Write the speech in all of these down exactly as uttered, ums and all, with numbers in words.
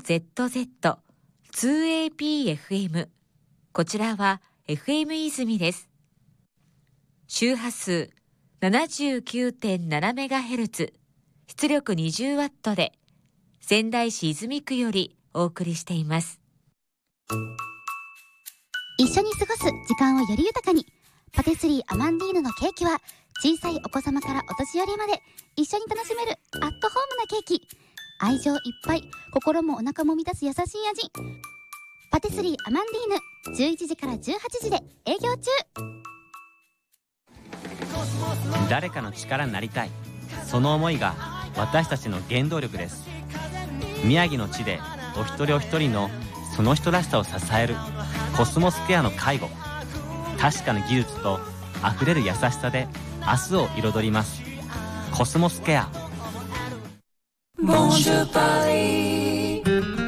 ゼットゼットツーエーピーエフエム、 こちらは エフエム 泉です。周波数 ななじゅうきゅうてんななメガヘルツ、 出力 にじゅうワット で仙台市泉区よりお送りしています。 一緒に過ごす時間をより豊かに、パティスリーアマンディーヌのケーキは小さいお子様からお年寄りまで一緒に楽しめるアットホームなケーキ。愛情いっぱい、心もお腹も満たす優しい味。パティスリーアマンディーヌ、じゅういちじからじゅうはちじで営業中。 誰かの力になりたい、その思いが私たちの原動力です。宮城の地でお一人お一人のその人らしさを支えるコスモスケアの介護。確かな技術とあふれる優しさで明日を彩ります。コスモスケア。 ボンジュールパリ、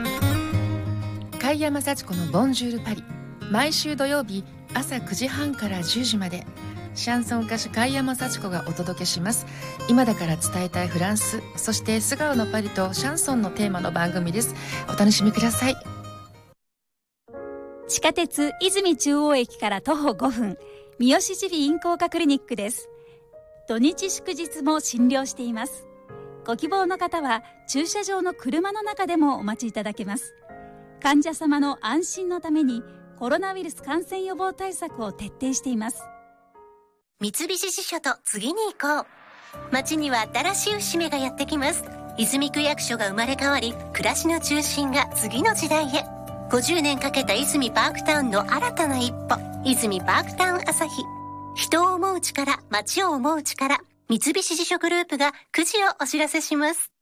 貝山幸子のボンジュールパリ、毎週土曜日朝くじはんからじゅうじまで、シャンソン歌手貝山幸子がお届けします。今だから伝えたいフランス、そして素顔のパリとシャンソンのテーマの番組です。お楽しみください。 地下鉄泉中央駅から徒歩ごふん、三好耳鼻咽喉科クリニックです。土日祝日も診療しています。ご希望の方は駐車場の車の中でもお待ちいただけます。患者様の安心のためにコロナウイルス感染予防対策を徹底しています。 三菱地所と次に行こう。街には新しい節目がやってきます。泉区役所が生まれ変わり、暮らしの中心が次の時代へ。ごじゅうねんかけた泉パークタウンの新たな一歩、泉パークタウン朝日。人を思う力、街を思う力、三菱地所グループがくじをお知らせします。